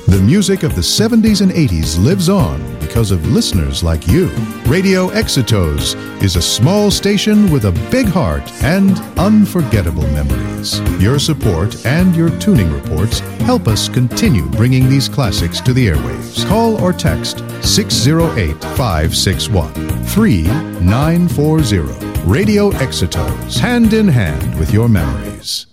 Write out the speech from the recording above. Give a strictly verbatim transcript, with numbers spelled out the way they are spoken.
The music of the seventies and eighties lives on because of listeners like you. Radio Exitos is a small station with a big heart and unforgettable memories. Your support and your tuning reports help us continue bringing these classics to the airwaves. Call or text six zero eight, five six one, three nine four zero. Radio Exitos, hand in hand with your memories.